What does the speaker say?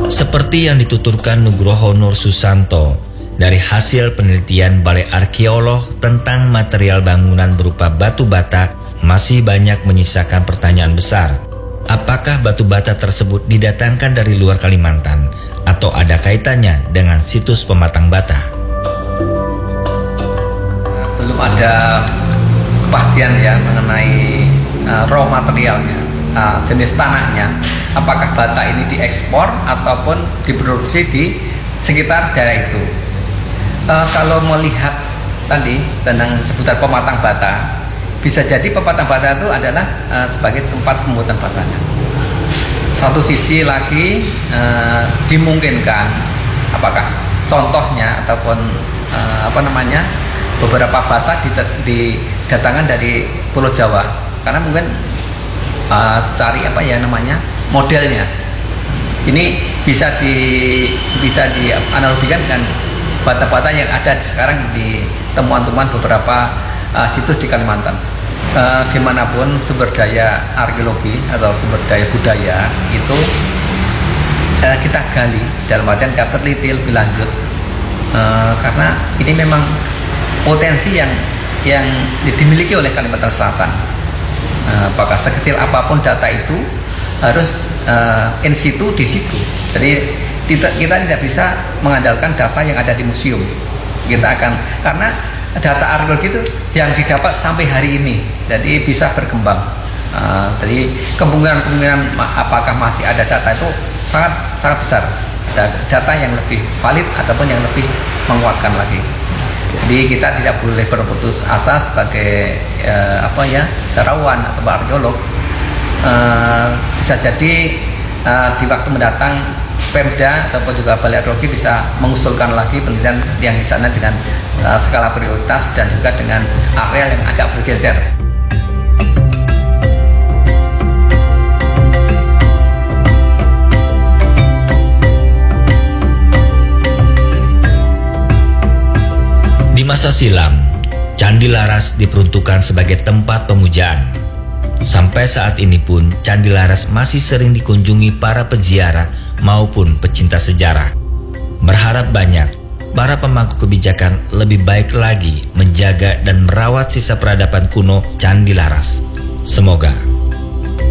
Seperti yang dituturkan Nugroho Nur Susanto, dari hasil penelitian Balai Arkeolog tentang material bangunan berupa batu bata, masih banyak menyisakan pertanyaan besar. Apakah batu bata tersebut didatangkan dari luar Kalimantan atau ada kaitannya dengan situs pematang bata? Belum ada kepastian ya mengenai raw materialnya, jenis tanahnya, apakah bata ini diekspor ataupun diproduksi di sekitar daerah itu. Kalau melihat tadi tentang seputar pematang bata, bisa jadi pematang bata itu adalah sebagai tempat pembuatan batanya. Satu sisi lagi dimungkinkan, apakah contohnya ataupun beberapa bata didatangkan dari Pulau Jawa, karena mungkin cari modelnya. Ini bisa dianalogikan dengan bata-bata yang ada sekarang di temuan-temuan beberapa situs di Kalimantan. Gimana pun sumber daya arkeologi atau sumber daya budaya itu kita gali dalam artian kita teliti lebih lanjut, karena ini memang potensi yang dimiliki oleh Kalimantan Selatan. Apakah sekecil apapun data itu harus in situ di situ. Jadi kita tidak bisa mengandalkan data yang ada di museum. Karena data arkeologi itu yang didapat sampai hari ini, jadi bisa berkembang. Jadi kemungkinan apakah masih ada data itu sangat besar. Data yang lebih valid ataupun yang lebih menguatkan lagi. Jadi kita tidak boleh berputus asa sebagai sejarawan atau arkeolog. Bisa jadi di waktu mendatang Pemda ataupun juga Balai Arkeologi bisa mengusulkan lagi penelitian yang di sana dengan skala prioritas dan juga dengan area yang agak bergeser. Di masa silam, Candi Laras diperuntukkan sebagai tempat pemujaan. Sampai saat ini pun, Candi Laras masih sering dikunjungi para peziarah maupun pecinta sejarah. Berharap banyak para pemangku kebijakan lebih baik lagi menjaga dan merawat sisa peradaban kuno Candi Laras. Semoga